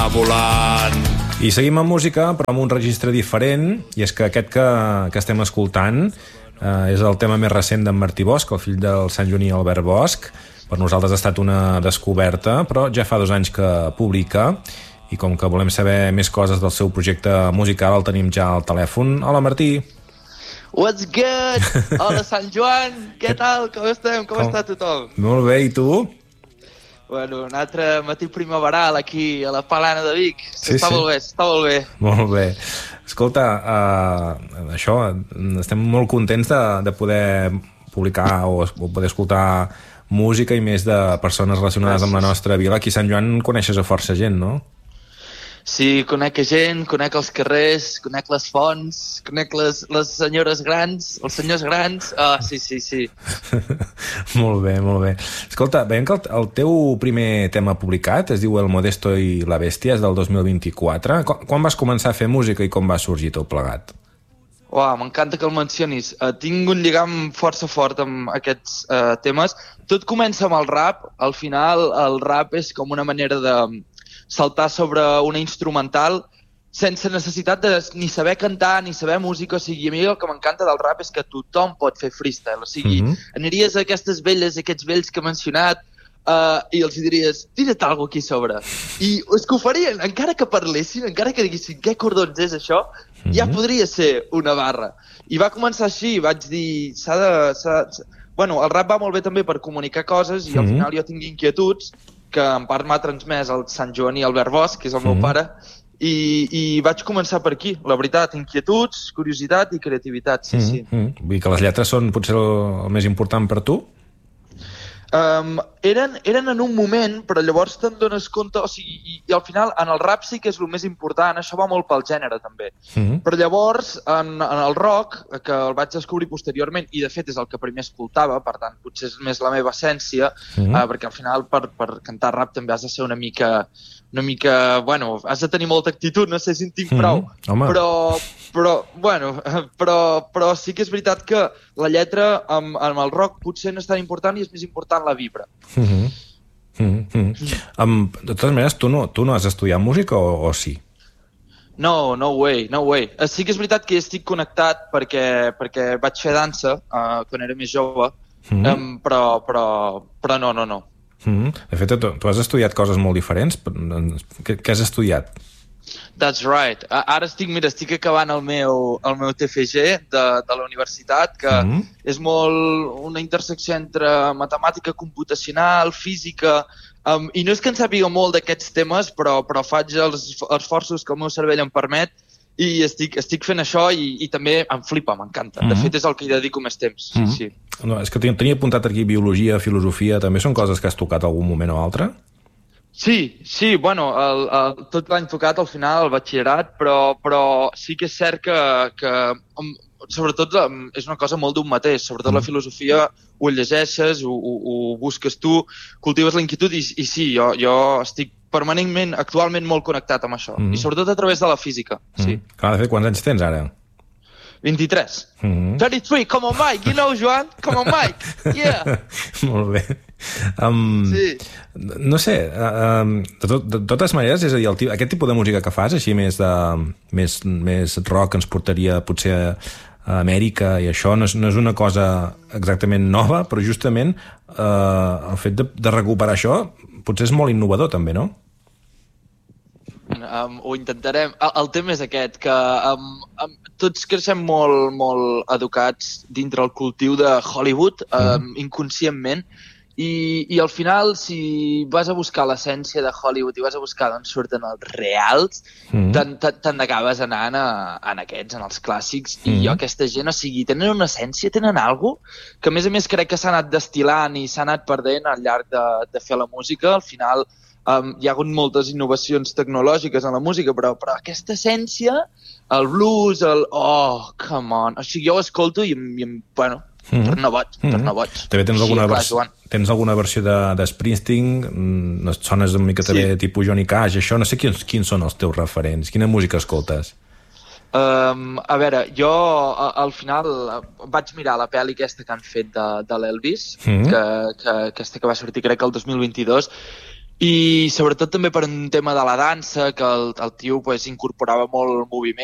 anar volant. I seguim amb música, però amb un registre diferent, i és que aquest que estem escoltant és el tema més recent d'en Martí Bosch, el fill del Sant Joaní Albert Bosch. Per nosaltres ha estat una descoberta, però ja fa 2 anys que publica, i com que volem saber més coses del seu projecte musical, el tenim ja al telèfon. Hola, Martí. What's good? Hola, Sant Joan. Què tal? Com estem? Com està tothom? Molt bé, i tu? Bueno, un altre matí primaveral aquí a la Palana de Vic. Sí, està molt bé, està molt bé. Molt bé. Escolta, això, estem molt contents de poder publicar o poder escoltar música i més de persones relacionades amb la nostra vila. Aquí a Sant Joan coneixes a força gent, no? Sí, conec gent, conec els carrers, conec les fonts, conec les senyores grans, els senyors grans. Sí. Molt bé, molt bé. Escolta, veiem que el teu primer tema publicat es diu El Modesto i la Bèstia, és del 2024. Quan vas començar a fer música i com va sorgir tot plegat? M'encanta que el mencionis. Tinc un lligam força fort amb aquests temes. Tot comença amb el rap. Al final, el rap és com una manera de saltar sobre una instrumental sense necessitat de ni saber cantar ni saber música. O sigui, a mi el que m'encanta del rap és que tothom pot fer freestyle. O sigui, aniries a aquestes velles, aquests vells que he mencionat, i els diries, tira't alguna cosa aquí sobre. I és que ho farien, encara que parlessin, encara que diguessin què cordons és això, ja podria ser una barra. I va començar així, vaig dir, Bueno, el rap va molt bé també per comunicar coses i al final jo tinc inquietuds que en part m'ha transmès el Sant Joaní Albert Bosch, que és el meu pare, i vaig començar per aquí. La veritat, inquietuds, curiositat i creativitat, sí. Vull dir que les lletres són potser el més important per tu? Eren en un moment, però llavors te'n dones compte, o sigui, i al final en el rap sí que és el més important, això va molt pel gènere també, però llavors en el rock, que el vaig descobrir posteriorment, i de fet és el que primer escoltava, per tant potser és més la meva essència, perquè al final per cantar rap també has de ser una mica, bueno, has de tenir molta actitud, no sé si en tinc prou, però sí que és veritat que la lletra amb el rock potser no és tan important i és més important la vibra. De totes maneres, tu no has estudiat música o sí? No way. Sí que és veritat que estic connectat perquè vaig fer dansa quan era més jove, però no. De fet, tu has estudiat coses molt diferents. Què has estudiat? That's right. Ara estic acabant el meu TFG de la universitat, que és molt una intersecció entre matemàtica computacional, física, i no és que en sàpiga molt d'aquests temes, però faig els esforços que el meu cervell em permet i estic fent això i també em flipa, m'encanta. De fet, és el que hi dedico més temps. Sí. No, és que tenia apuntat aquí biologia, filosofia, també són coses que has tocat algun moment o altre? Sí, bueno, tot l'any tocat al final, el batxillerat, però sí que és cert que sobretot és una cosa molt d'un mateix, sobretot la filosofia ho llegeixes, ho busques tu, cultives la inquietud i sí, jo estic permanentment, actualment molt connectat amb això, i sobretot a través de la física, sí. Clar, de fet, quants anys tens ara? 23. 33, come on Mike, you know, Joan? Come on Mike, yeah. Molt bé. Sí. No sé, de totes maneres, és a dir, aquest tipus de música que fas, així més rock, ens portaria potser a Amèrica i això, no és una cosa exactament nova, però justament el fet de recuperar això potser és molt innovador també, no? Ho intentarem. El tema és aquest, que tots creixem molt educats dintre el cultiu de Hollywood, inconscientment, i al final, si vas a buscar l'essència de Hollywood i vas a buscar d'on surten els reals, te'n acabes anant en aquests, en els clàssics, i jo aquesta gent, o sigui, tenen una essència, tenen alguna cosa, que a més crec que s'ha anat destil·lant i s'ha anat perdent al llarg de fer la música. Al final hi ha hagut moltes innovacions tecnològiques en la música, però aquesta essència, el blues, come on, o sigui, jo ho escolto i bueno, torna boig. També tens alguna versió de Springsteen, sones una mica també tipus Johnny Cash, això, no sé quins són els teus referents, quina música escoltes? A veure, jo al final vaig mirar la pel·li aquesta que han fet de l'Elvis, aquesta que va sortir crec el 2022, I sobretot també per un tema de la dansa, que el tio pues, incorporava molt el moviment